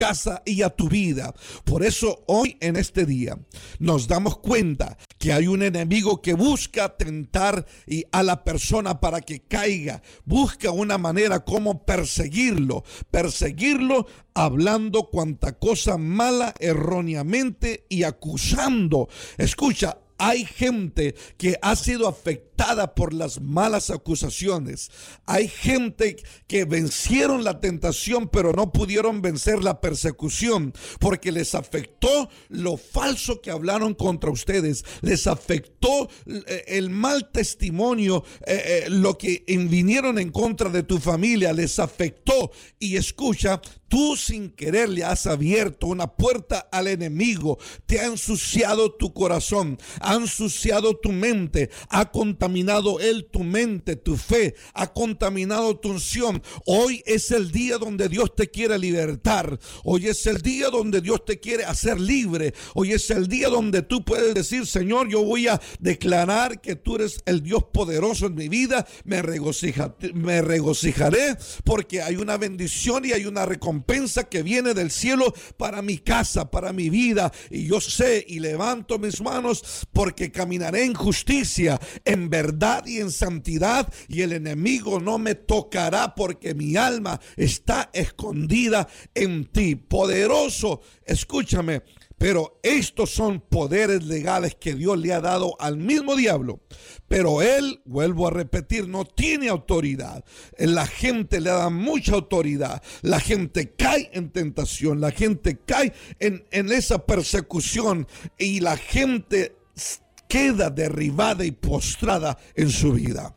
casa y a tu vida. Por eso hoy en este día nos damos cuenta que hay un enemigo que busca tentar a la persona para que caiga. Busca una manera como perseguirlo hablando cuanta cosa mala erróneamente y acusando. Escucha, hay gente que ha sido afectada por las malas acusaciones. Hay gente que vencieron la tentación, pero no pudieron vencer la persecución, porque les afectó lo falso que hablaron contra ustedes. Les afectó el mal testimonio, lo que vinieron en contra de tu familia. Les afectó. Y escucha, tú sin querer le has abierto una puerta al enemigo. Te ha ensuciado tu corazón, ha ensuciado tu mente, ha contaminado él tu mente, tu fe, ha contaminado tu unción. Hoy es el día donde Dios te quiere libertar. Hoy es el día donde Dios te quiere hacer libre. Hoy es el día donde tú puedes decir: Señor, yo voy a declarar que tú eres el Dios poderoso en mi vida. Me regocijaré porque hay una bendición y hay una recompensa que viene del cielo para mi casa, para mi vida. Y yo sé y levanto mis manos porque caminaré en justicia, en verdad y en santidad, y el enemigo no me tocará porque mi alma está escondida en ti. Poderoso, escúchame. Pero estos son poderes legales que Dios le ha dado al mismo diablo. Pero él, vuelvo a repetir, no tiene autoridad. La gente le da mucha autoridad. La gente cae en tentación. La gente cae en esa persecución. Y la gente queda derribada y postrada en su vida.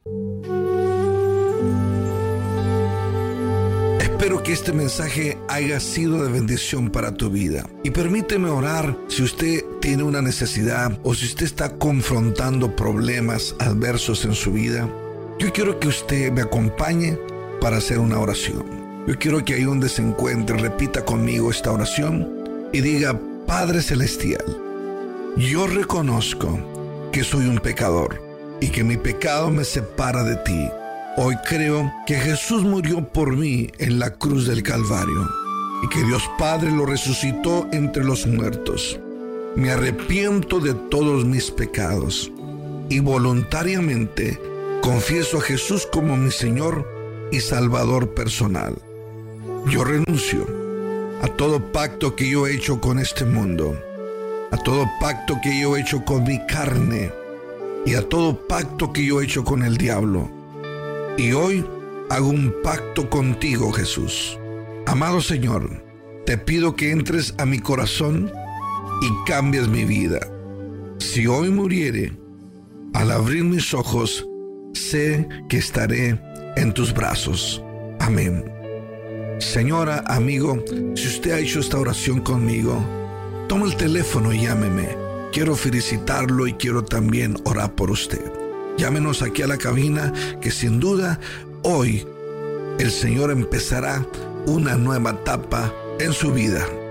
Espero que este mensaje haya sido de bendición para tu vida. Y permíteme orar si usted tiene una necesidad o si usted está confrontando problemas adversos en su vida. Yo quiero que usted me acompañe para hacer una oración. Yo quiero que ahí donde se encuentre repita conmigo esta oración y diga: Padre Celestial, yo reconozco que soy un pecador y que mi pecado me separa de ti. Hoy creo que Jesús murió por mí en la cruz del Calvario y que Dios Padre lo resucitó entre los muertos. Me arrepiento de todos mis pecados y voluntariamente confieso a Jesús como mi Señor y Salvador personal. Yo renuncio a todo pacto que yo he hecho con este mundo, a todo pacto que yo he hecho con mi carne y a todo pacto que yo he hecho con el diablo. Y hoy hago un pacto contigo, Jesús. Amado Señor, te pido que entres a mi corazón y cambies mi vida. Si hoy muriere, al abrir mis ojos, sé que estaré en tus brazos. Amén. Señora, amigo, si usted ha hecho esta oración conmigo, toma el teléfono y llámeme. Quiero felicitarlo y quiero también orar por usted. Llámenos aquí a la cabina, que sin duda hoy el Señor empezará una nueva etapa en su vida.